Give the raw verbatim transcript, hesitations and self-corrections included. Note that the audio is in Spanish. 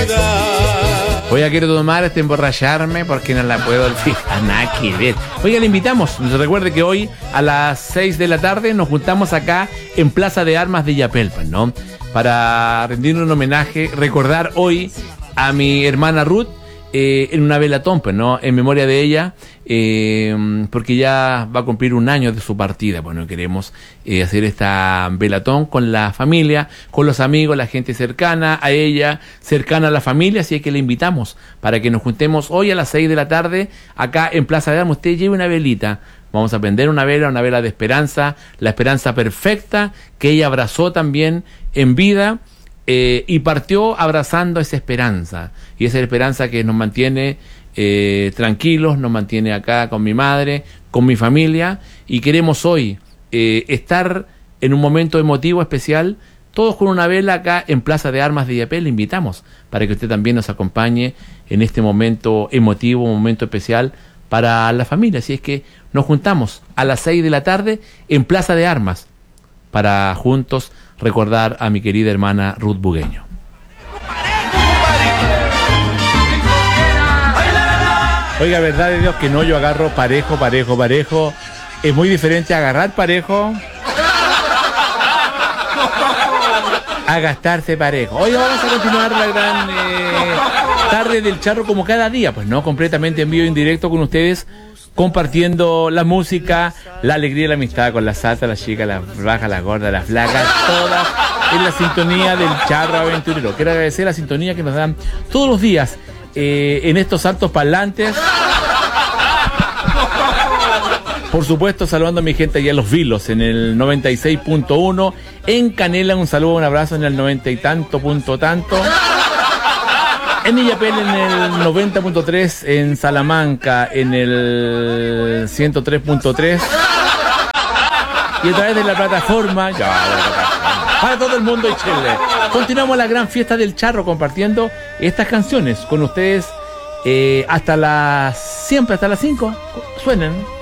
Voy a quiero tomar hasta emborracharme porque no la puedo olvidar, nada que ver. Oiga, le invitamos, recuerde que hoy a las seis de la tarde nos juntamos acá en Plaza de Armas de Illapelpa, ¿no? Para rendir un homenaje, recordar hoy a mi hermana Ruth eh, en una velatón, pues, ¿no? En memoria de ella, eh, porque ya va a cumplir un año de su partida. Bueno, queremos eh, hacer esta velatón con la familia, con los amigos, la gente cercana a ella, cercana a la familia, así que le invitamos para que nos juntemos hoy a las seis de la tarde acá en Plaza de Armas. Usted lleve una velita. Vamos a prender una vela, una vela de esperanza, la esperanza perfecta que ella abrazó también en vida. Eh, y partió abrazando esa esperanza, y esa esperanza que nos mantiene eh, tranquilos, nos mantiene acá con mi madre, con mi familia, y queremos hoy eh, estar en un momento emotivo especial, todos con una vela acá en Plaza de Armas de Illapel. Le invitamos para que usted también nos acompañe en este momento emotivo, un momento especial para la familia. Así es que nos juntamos a las seis de la tarde en Plaza de Armas para juntos recordar a mi querida hermana Ruth Bugueño. Oiga, verdad de Dios que no, yo agarro parejo, parejo, parejo. Es muy diferente agarrar parejo a gastarse parejo. Hoy vamos a continuar la gran eh, tarde del charro como cada día, pues no, completamente en vivo, en directo con ustedes, compartiendo la música, la alegría y la amistad con las altas, las chicas, las bajas, las gordas, las flacas, todas en la sintonía del charro aventurero. Quiero agradecer la sintonía que nos dan todos los días eh, en estos altos parlantes. Por supuesto, saludando a mi gente allá en Los Vilos, en el noventa y seis punto uno, en Canela, un saludo, un abrazo en el noventa y tanto punto tanto. En Illapel en el noventa punto tres, en Salamanca en el ciento tres punto tres y a través de la plataforma ya, la plataforma para todo el mundo y Chile. Continuamos la gran fiesta del charro compartiendo estas canciones con ustedes eh, hasta las siempre hasta las cinco. Suenen.